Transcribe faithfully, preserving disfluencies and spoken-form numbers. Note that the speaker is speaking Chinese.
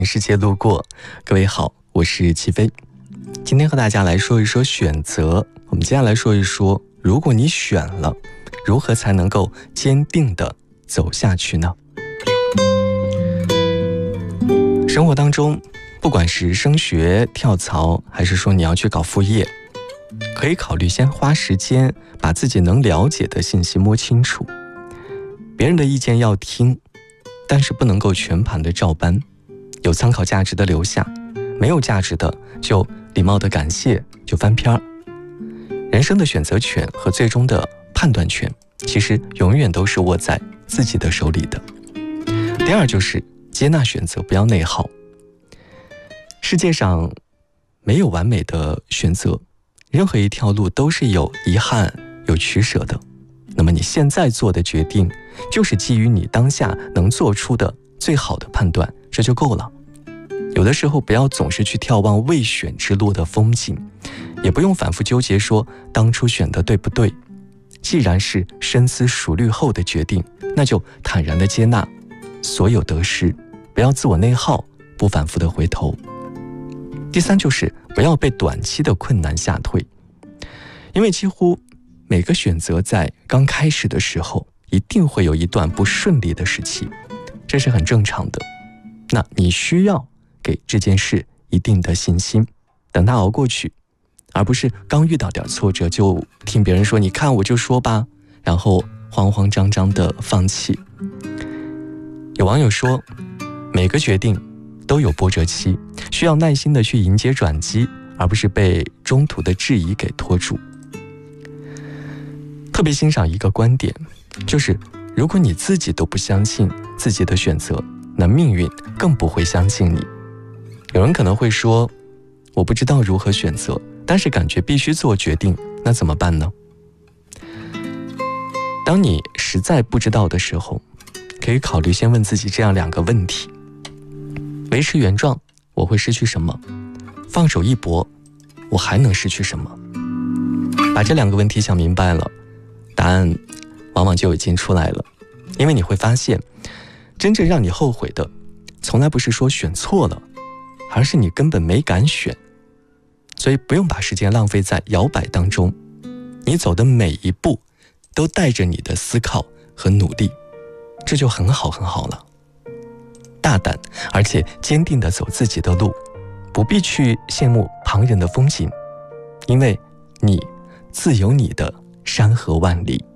世界路过，各位好，我是齐飞。今天和大家来说一说选择。我们接下来说一说，如果你选了，如何才能够坚定地走下去呢？生活当中，不管是升学、跳槽，还是说你要去搞副业，可以考虑先花时间把自己能了解的信息摸清楚。别人的意见要听，但是不能够全盘的照搬，有参考价值的留下，没有价值的就礼貌的感谢，就翻篇儿。人生的选择权和最终的判断权，其实永远都是握在自己的手里的。第二就是接纳选择，不要内耗。世界上没有完美的选择，任何一条路都是有遗憾、有取舍的。那么你现在做的决定，就是基于你当下能做出的最好的判断，这就够了。有的时候不要总是去眺望未选之路的风景，也不用反复纠结说当初选的对不对。既然是深思熟虑后的决定，那就坦然的接纳所有得失，不要自我内耗，不反复的回头。第三就是不要被短期的困难吓退，因为几乎每个选择在刚开始的时候，一定会有一段不顺利的时期，这是很正常的。那你需要给这件事一定的信心，等它熬过去，而不是刚遇到点挫折就听别人说你看我就说吧，然后慌慌张张的放弃。有网友说，每个决定都有波折期，需要耐心的去迎接转机，而不是被中途的质疑给拖住。特别欣赏一个观点，就是如果你自己都不相信自己的选择，那命运更不会相信你。有人可能会说，我不知道如何选择，但是感觉必须做决定，那怎么办呢？当你实在不知道的时候，可以考虑先问自己这样两个问题：维持原状，我会失去什么？放手一搏，我还能失去什么？把这两个问题想明白了，答案往往就已经出来了。因为你会发现，真正让你后悔的，从来不是说选错了，而是你根本没敢选。所以不用把时间浪费在摇摆当中，你走的每一步都带着你的思考和努力，这就很好很好了。大胆而且坚定地走自己的路，不必去羡慕旁人的风景，因为你自有你的山河万里。